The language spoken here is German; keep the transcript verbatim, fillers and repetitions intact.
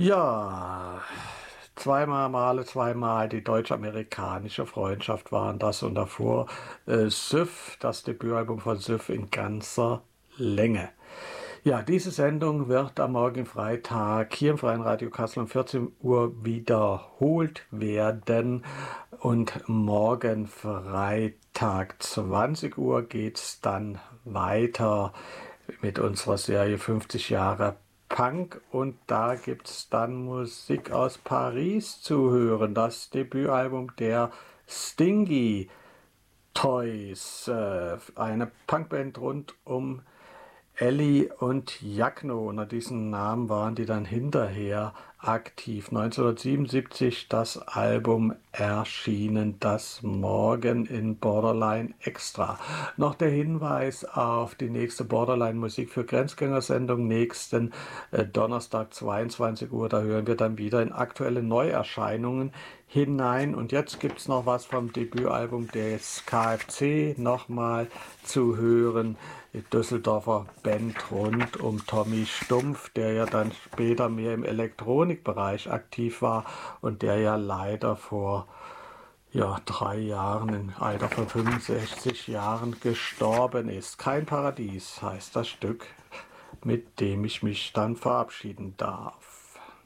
Ja, zweimal Male zweimal die deutsch-amerikanische Freundschaft waren das und davor äh, Süff, das Debütalbum von Süff in ganzer Länge. Ja, diese Sendung wird am morgigen Freitag hier im Freien Radio Kassel um vierzehn Uhr wiederholt werden und morgen Freitag zwanzig Uhr geht es dann weiter mit unserer Serie fünfzig Jahre Punk und da gibt es dann Musik aus Paris zu hören. Das Debütalbum der Stingy Toys, äh, eine Punkband rund um Elli und Jagno. Unter diesen Namen waren die dann hinterher aktiv. neunzehnhundertsiebenundsiebzig das Album erschienen, das Morgen in Borderline Extra. Noch der Hinweis auf die nächste Borderline Musik für Grenzgänger-Sendung nächsten äh, Donnerstag zweiundzwanzig Uhr. Da hören wir dann wieder in aktuelle Neuerscheinungen hinein. Und jetzt gibt es noch was vom Debütalbum des K F C nochmal zu hören. Die Düsseldorfer Band rund um Tommy Stumpf, der ja dann später mehr im Elektronikbereich aktiv war und der ja leider vor ja, drei Jahren im Alter von fünfundsechzig Jahren gestorben ist. Kein Paradies heißt das Stück, mit dem ich mich dann verabschieden darf.